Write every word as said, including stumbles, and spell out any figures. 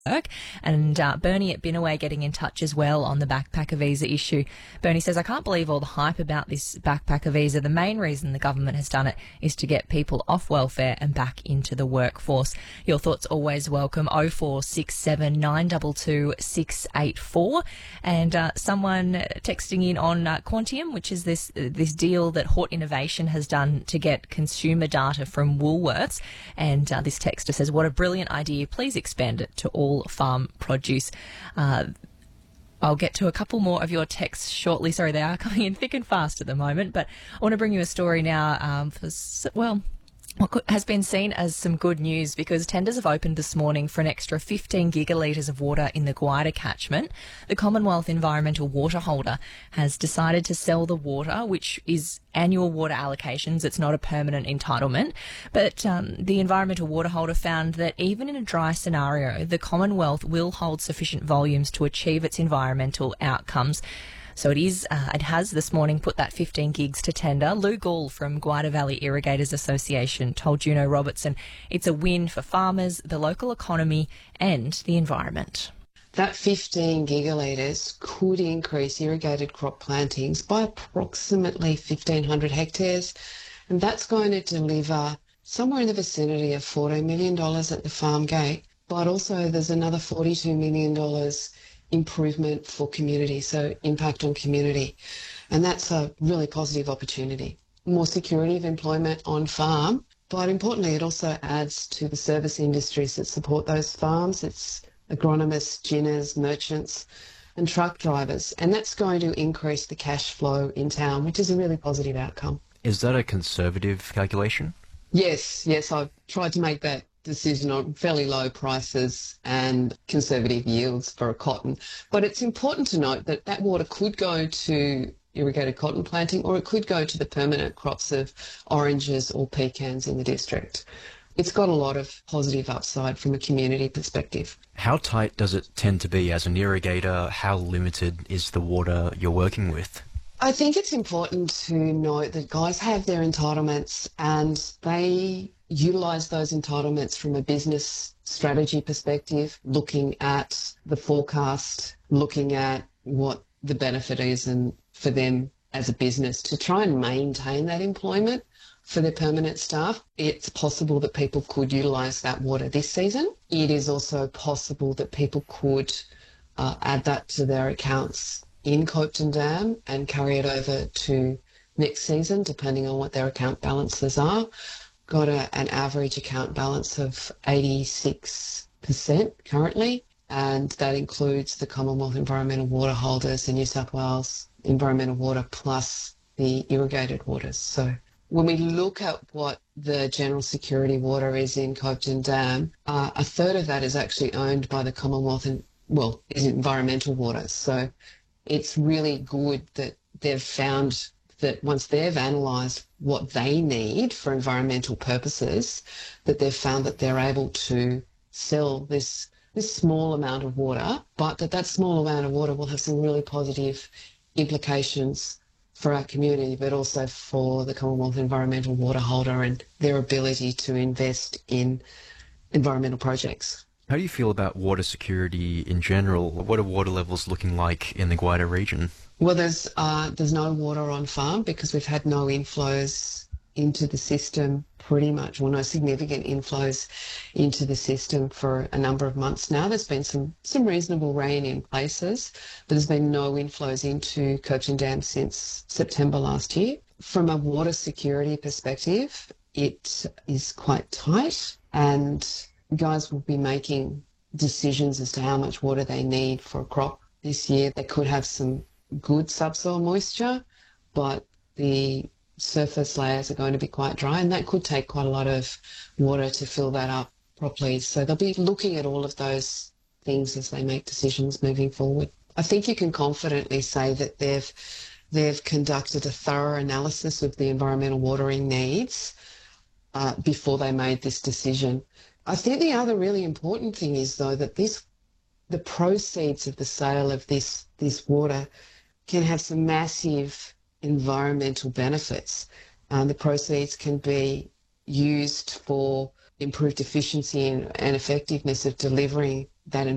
work. And uh, Bernie at Binaway getting in touch as well on the backpacker visa issue. Bernie says, I can't believe all the hype about this backpacker visa. The main reason the government has done it is to get people off welfare and back into the workforce. Your thoughts always welcome. oh four six seven nine two two six eight four. And uh, someone texting in on uh, Quantium, which is this uh, this deal that Hort Innovation has done to get consumer data from Woolworths. And uh, this texter says, what a brilliant idea. Please expand it to all farm produce. Uh, I'll get to a couple more of your texts shortly. Sorry, they are coming in thick and fast at the moment, but I want to bring you a story now um, for, well, what has been seen as some good news, because tenders have opened this morning for an extra fifteen gigalitres of water in the Gwydir catchment. The Commonwealth Environmental Water Holder has decided to sell the water, which is annual water allocations. It's not a permanent entitlement. But um, the Environmental Water Holder found that even in a dry scenario, the Commonwealth will hold sufficient volumes to achieve its environmental outcomes. So it is, uh, it has this morning put that fifteen gigs to tender. Lou Gall from Gwydir Valley Irrigators Association told Juno Robertson it's a win for farmers, the local economy and the environment. That fifteen gigalitres could increase irrigated crop plantings by approximately fifteen hundred hectares, and that's going to deliver somewhere in the vicinity of fourteen million dollars at the farm gate, but also there's another forty-two million dollars improvement for community, so impact on community. And that's a really positive opportunity. More security of employment on farm, but importantly, it also adds to the service industries that support those farms. It's agronomists, ginners, merchants, and truck drivers. And that's going to increase the cash flow in town, which is a really positive outcome. Is that a conservative calculation? Yes, yes, I've tried to make that decision on fairly low prices and conservative yields for a cotton. But it's important to note that that water could go to irrigated cotton planting, or it could go to the permanent crops of oranges or pecans in the district. It's got a lot of positive upside from a community perspective. How tight does it tend to be as an irrigator? How limited is the water you're working with? I think it's important to note that guys have their entitlements and they utilise those entitlements from a business strategy perspective, looking at the forecast, looking at what the benefit is and for them as a business to try and maintain that employment for their permanent staff. It's possible that people could utilise that water this season. It is also possible that people could uh, add that to their accounts in Copeton Dam and carry it over to next season, depending on what their account balances are. Got a, an average account balance of eighty-six percent currently, and that includes the Commonwealth Environmental Water Holders, the New South Wales Environmental Water, plus the irrigated waters. So when we look at what the general security water is in Copeton Dam, uh, a third of that is actually owned by the Commonwealth and, well, is environmental waters. So it's really good that they've found that once they've analysed what they need for environmental purposes, that they've found that they're able to sell this this small amount of water, but that that small amount of water will have some really positive implications for our community, but also for the Commonwealth Environmental Water Holder and their ability to invest in environmental projects. How do you feel about water security in general? What are water levels looking like in the Gwydir region? Well, there's uh, there's no water on farm because we've had no inflows into the system pretty much, well, no significant inflows into the system for a number of months now. There's been some, some reasonable rain in places, but there's been no inflows into Copeton Dam since September last year. From a water security perspective, it is quite tight, and guys will be making decisions as to how much water they need for a crop this year. They could have some good subsoil moisture, but the surface layers are going to be quite dry, and that could take quite a lot of water to fill that up properly. So they'll be looking at all of those things as they make decisions moving forward. I think you can confidently say that they've they've conducted a thorough analysis of the environmental watering needs uh, before they made this decision. I think the other really important thing is, though, that this the proceeds of the sale of this this water can have some massive environmental benefits. Um, the proceeds can be used for improved efficiency and, and effectiveness of delivering that